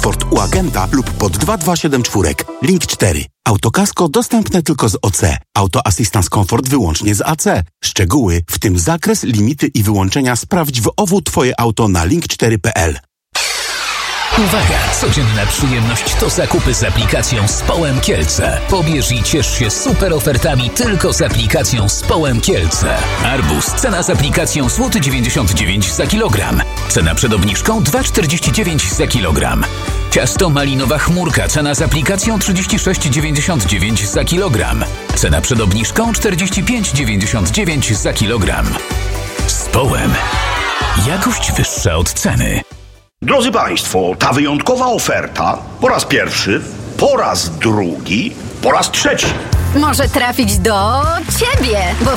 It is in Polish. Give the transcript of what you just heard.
transport u agenta lub pod 2274. Link 4. Autokasko dostępne tylko z OC. Auto Assistance Comfort wyłącznie z AC. Szczegóły, w tym zakres, limity i wyłączenia sprawdź w OWU Twoje auto na link4.pl. Uwaga! Codzienna przyjemność to zakupy z aplikacją Społem Kielce. Pobierz i ciesz się super ofertami tylko z aplikacją Społem Kielce. Arbuz. Cena z aplikacją złoty 99 za kilogram. Cena przed obniżką 2,49 za kilogram. Ciasto malinowa chmurka. Cena z aplikacją 36,99 za kilogram. Cena przed obniżką 45,99 za kilogram. Społem. Jakość wyższa od ceny. Drodzy Państwo, ta wyjątkowa oferta po raz pierwszy, po raz drugi, po raz trzeci Może trafić do ciebie, bo